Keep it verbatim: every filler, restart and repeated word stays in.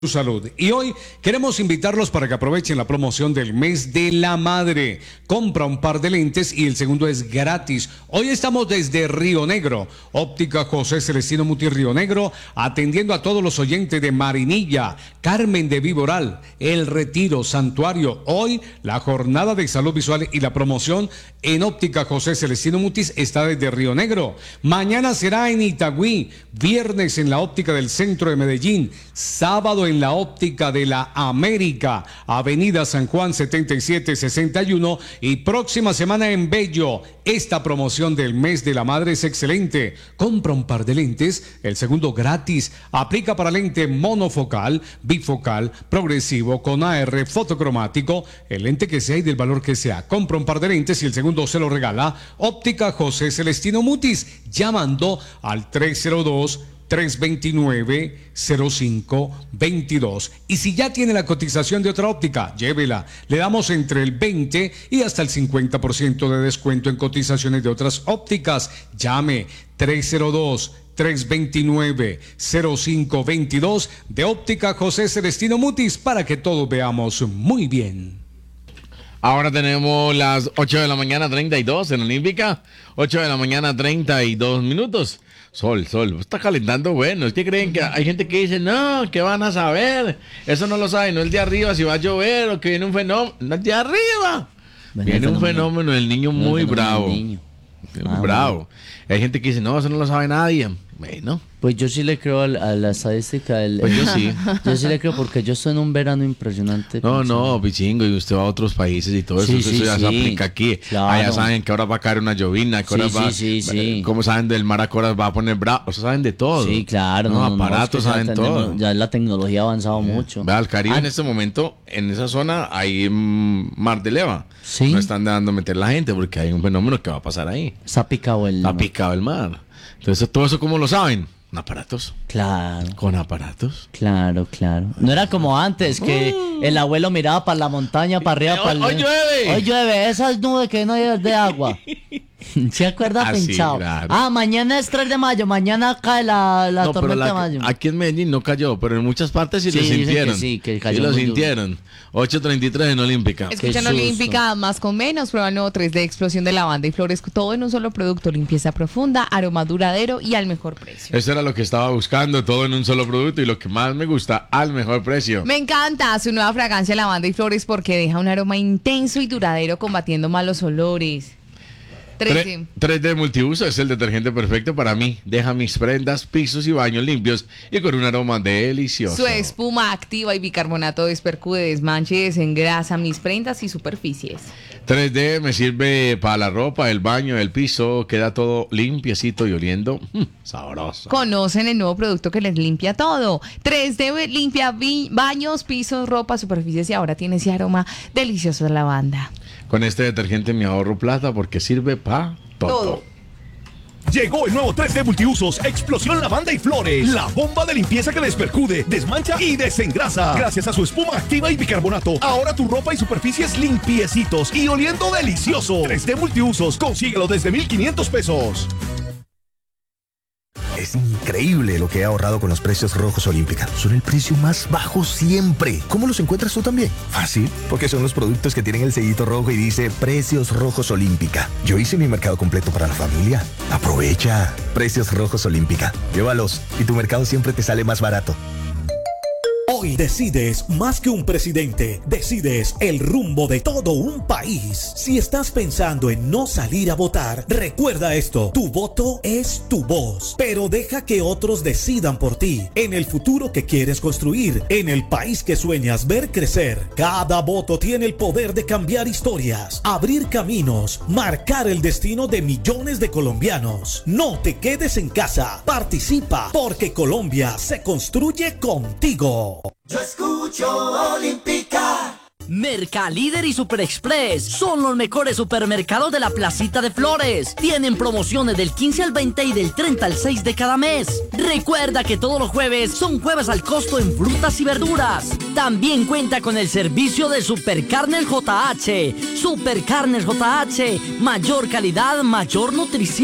Tu salud. Y hoy queremos invitarlos para que aprovechen la promoción del mes de la madre. Compra un par de lentes y el segundo es gratis. Hoy estamos desde Río Negro, Óptica José Celestino Muti Río Negro, atendiendo a todos los oyentes de Marinilla, Carmen de Viboral, El Retiro, Santuario. Hoy la jornada de salud visual y la promoción en Óptica José Celestino Mutis está desde Río Negro. Mañana será en Itagüí, viernes en la óptica del centro de Medellín, sábado en en la óptica de la América, Avenida San Juan setenta y siete sesenta y uno, y próxima semana en Bello. Esta promoción del mes de la madre es excelente. Compra un par de lentes, el segundo gratis. Aplica para lente monofocal, bifocal, progresivo, con A R, fotocromático, el lente que sea y del valor que sea. Compra un par de lentes y el segundo se lo regala Óptica José Celestino Mutis, llamando al tres cero dos, tres dos nueve, cero cinco dos dos. Y si ya tiene la cotización de otra óptica, llévela. Le damos entre el veinte y hasta el cincuenta por ciento de descuento en cotizaciones de otras ópticas. Llame tres cero dos, tres dos nueve, cero cinco dos dos de Óptica José Celestino Mutis para que todos veamos muy bien. Ahora tenemos las ocho de la mañana treinta y dos en Olímpica. ocho de la mañana treinta y dos minutos. Sol, sol, está calentando bueno. Es que creen que hay gente que dice, no, ¿qué van a saber? Eso no lo saben, no el de arriba si va a llover o que viene un fenómeno. No el de arriba. Viene, viene un fenómeno del niño muy bravo. Niño. Ah, bravo. Bueno. Hay gente que dice, no, eso no lo sabe nadie. Bueno. Pues yo sí le creo a la, a la estadística del... Pues yo sí. Yo sí le creo porque yo estoy en un verano impresionante. No, no, pichingo, y usted va a otros países y todo eso, sí, eso, sí, eso ya sí. se aplica aquí. Claro. Allá saben que ahora va a caer una llovina, que sí, ahora sí, va... Sí, sí, sí. Cómo saben del mar a que ahora va a poner bravo, o sea, saben de todo. Sí, claro. No, no, aparatos, no, es que saben tenemos, todo. Ya la tecnología ha avanzado sí. mucho. Vea, al Caribe ah. en este momento, en esa zona, hay mm, mar de leva. Sí. No están dejando meter la gente porque hay un fenómeno que va a pasar ahí. Está picado el Está picado el mar. Entonces, todo eso, ¿cómo lo saben? Con aparatos. Claro. Con aparatos. Claro, claro. No era como antes, que mm. el abuelo miraba para la montaña, para arriba, para el... ¡Hoy llueve! ¡Hoy llueve! Esas nubes que no hay de agua. ¿Se acuerda, ah, pinchado? Sí, claro. Ah, mañana es tres de mayo, mañana cae la, la no, tormenta la, de mayo. Aquí en Medellín no cayó, pero en muchas partes sí, sí lo sintieron. Que sí, que cayó sí lo sintieron. ocho treinta y tres en Olímpica. Escuchan Olímpica, más con menos, prueba el nuevo tres D, explosión de lavanda y flores, todo en un solo producto, limpieza profunda, aroma duradero y al mejor precio. Eso era lo que estaba buscando, todo en un solo producto y lo que más me gusta, al mejor precio. Me encanta su nueva fragancia lavanda y flores porque deja un aroma intenso y duradero combatiendo malos olores. tres D. tres D Multiuso es el detergente perfecto para mí. Deja mis prendas, pisos y baños limpios y con un aroma delicioso. Su espuma activa y bicarbonato despercude, desmanche y desengrasa mis prendas y superficies. tres D me sirve para la ropa, el baño, el piso. Queda todo limpiecito y oliendo mmm, sabroso. Conocen el nuevo producto que les limpia todo. tres D limpia vi- baños, pisos, ropa, superficies y ahora tiene ese aroma delicioso de lavanda. Con este detergente me ahorro plata porque sirve para todo. todo. Llegó el nuevo tres D Multiusos, explosión lavanda y flores. La bomba de limpieza que despercude, desmancha y desengrasa. Gracias a su espuma activa y bicarbonato, ahora tu ropa y superficies limpiecitos y oliendo delicioso. tres D Multiusos, consíguelo desde mil quinientos pesos. Es increíble lo que he ahorrado con los precios rojos Olímpica. Son el precio más bajo siempre. ¿Cómo los encuentras tú también? Fácil, porque son los productos que tienen el sellito rojo y dice Precios Rojos Olímpica. Yo hice mi mercado completo para la familia. Aprovecha. Precios Rojos Olímpica. Llévalos y tu mercado siempre te sale más barato. Hoy decides más que un presidente, decides el rumbo de todo un país. Si estás pensando en no salir a votar, recuerda esto, tu voto es tu voz, pero deja que otros decidan por ti, en el futuro que quieres construir, en el país que sueñas ver crecer. Cada voto tiene el poder de cambiar historias, abrir caminos, marcar el destino de millones de colombianos. No te quedes en casa, participa, porque Colombia se construye contigo. Yo escucho Olímpica. Mercalíder y Super Express son los mejores supermercados de la Placita de Flores. Tienen promociones del quince al veinte y del treinta al seis de cada mes. Recuerda que todos los jueves son jueves al costo en frutas y verduras. También cuenta con el servicio de Supercarnes J H. Supercarnes J H, mayor calidad, mayor nutrición.